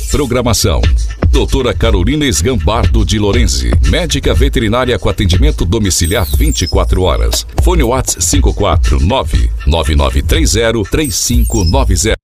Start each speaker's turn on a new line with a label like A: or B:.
A: Programação: Doutora Carolina Esgambardo de Lorenzi, médica veterinária com atendimento domiciliar 24 horas. Fone WhatsApp 549-9930-3590.